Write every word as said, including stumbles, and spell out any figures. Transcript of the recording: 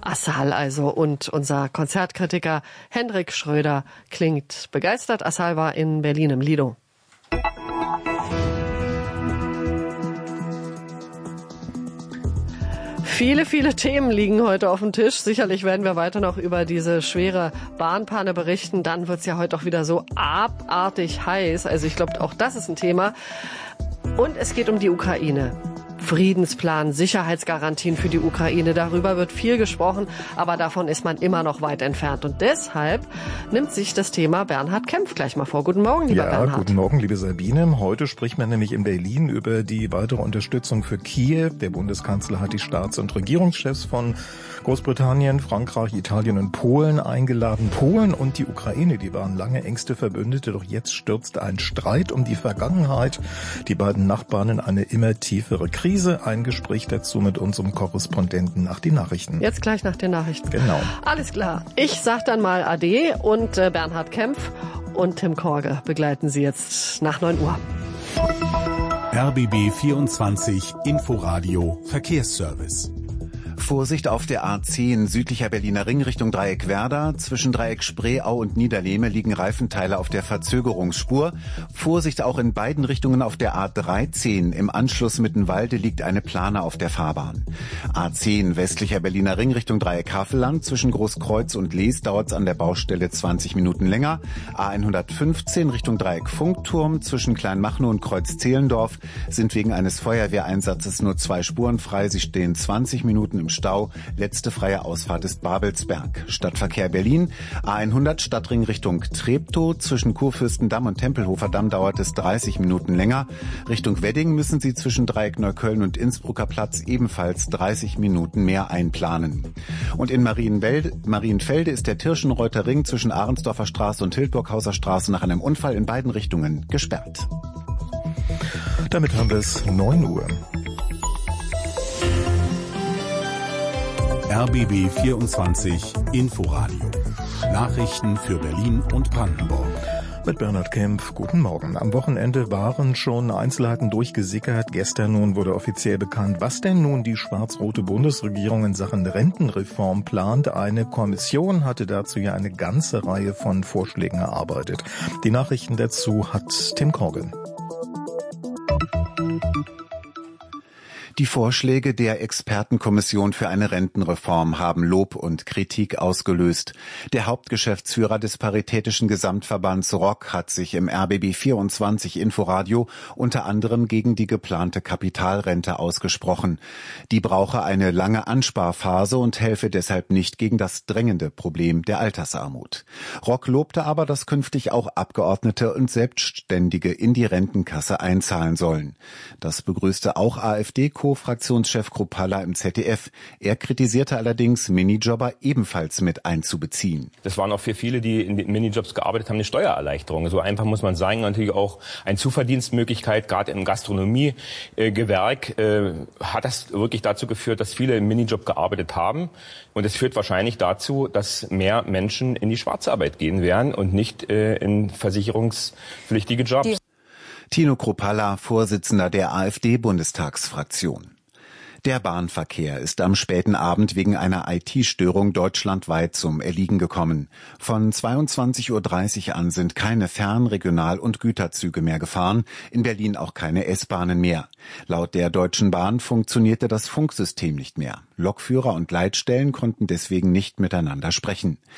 Assal also. Und unser Konzertkritiker Hendrik Schröder klingt begeistert. Assal war in Berlin im Lido. Viele, viele Themen liegen heute auf dem Tisch. Sicherlich werden wir weiter noch über diese schwere Bahnpanne berichten. Dann wird's ja heute auch wieder so abartig heiß. Also ich glaube, auch das ist ein Thema. Und es geht um die Ukraine. Friedensplan, Sicherheitsgarantien für die Ukraine. Darüber wird viel gesprochen, aber davon ist man immer noch weit entfernt. Und deshalb nimmt sich das Thema Bernhard Kempf gleich mal vor. Guten Morgen, lieber ja, Bernhard. Ja, guten Morgen, liebe Sabine. Heute spricht man nämlich in Berlin über die weitere Unterstützung für Kiew. Der Bundeskanzler hat die Staats- und Regierungschefs von Großbritannien, Frankreich, Italien und Polen eingeladen. Polen und die Ukraine, die waren lange engste Verbündete, doch jetzt stürzt ein Streit um die Vergangenheit. Die beiden Nachbarn in eine immer tiefere Krise. Ein Gespräch dazu mit unserem Korrespondenten nach den Nachrichten. Jetzt gleich nach den Nachrichten. Genau. Alles klar. Ich sag dann mal Ade und äh, Bernhard Kempf und Tim Korge begleiten Sie jetzt nach neun Uhr. R B B vierundzwanzig Inforadio Verkehrsservice. Vorsicht auf der A zehn südlicher Berliner Ring Richtung Dreieck Werder. Zwischen Dreieck Spreeau und Niederlehme liegen Reifenteile auf der Verzögerungsspur. Vorsicht auch in beiden Richtungen auf der A dreizehn. Im Anschluss Mittenwalde liegt eine Plane auf der Fahrbahn. A zehn westlicher Berliner Ring Richtung Dreieck Havelland. Zwischen Großkreuz und Lees dauert es an der Baustelle zwanzig Minuten länger. A hundertfünfzehn Richtung Dreieck Funkturm. Zwischen Kleinmachnow und Kreuz-Zehlendorf sind wegen eines Feuerwehreinsatzes nur zwei Spuren frei. Sie stehen zwanzig Minuten im Stau. Letzte freie Ausfahrt ist Babelsberg. Stadtverkehr Berlin. A hundert Stadtring Richtung Treptow. Zwischen Kurfürstendamm und Tempelhofer Damm dauert es dreißig Minuten länger. Richtung Wedding müssen Sie zwischen Dreieck Neukölln und Innsbrucker Platz ebenfalls dreißig Minuten mehr einplanen. Und in Marienwelde, Marienfelde ist der Tirschenreuther Ring zwischen Ahrensdorfer Straße und Hildburghauser Straße nach einem Unfall in beiden Richtungen gesperrt. Damit haben wir es neun Uhr. R B B vierundzwanzig Inforadio. Nachrichten für Berlin und Brandenburg. Mit Bernhard Kempf, guten Morgen. Am Wochenende waren schon Einzelheiten durchgesickert. Gestern nun wurde offiziell bekannt, was denn nun die schwarz-rote Bundesregierung in Sachen Rentenreform plant. Eine Kommission hatte dazu ja eine ganze Reihe von Vorschlägen erarbeitet. Die Nachrichten dazu hat Tim Korge. Die Vorschläge der Expertenkommission für eine Rentenreform haben Lob und Kritik ausgelöst. Der Hauptgeschäftsführer des Paritätischen Gesamtverbands R O C hat sich im R B B vierundzwanzig Inforadio unter anderem gegen die geplante Kapitalrente ausgesprochen. Die brauche eine lange Ansparphase und helfe deshalb nicht gegen das drängende Problem der Altersarmut. R O C lobte aber, dass künftig auch Abgeordnete und Selbstständige in die Rentenkasse einzahlen sollen. Das begrüßte auch AfD Fraktionschef Kruppalla im Z D F. Er kritisierte allerdings, Minijobber ebenfalls mit einzubeziehen. Das waren auch für viele, die in den Minijobs gearbeitet haben, eine Steuererleichterung. So einfach muss man sagen. Natürlich auch eine Zuverdienstmöglichkeit, gerade im Gastronomiegewerk äh, hat das wirklich dazu geführt, dass viele im Minijob gearbeitet haben. Und es führt wahrscheinlich dazu, dass mehr Menschen in die Schwarzarbeit gehen werden und nicht äh, in versicherungspflichtige Jobs. Die Tino Kruppalla, Vorsitzender der AfD-Bundestagsfraktion. Der Bahnverkehr ist am späten Abend wegen einer I T-Störung deutschlandweit zum Erliegen gekommen. Von zweiundzwanzig Uhr dreißig an sind keine Fern-, Regional- und Güterzüge mehr gefahren, in Berlin auch keine S-Bahnen mehr. Laut der Deutschen Bahn funktionierte das Funksystem nicht mehr. Lokführer und Leitstellen konnten deswegen nicht miteinander sprechen.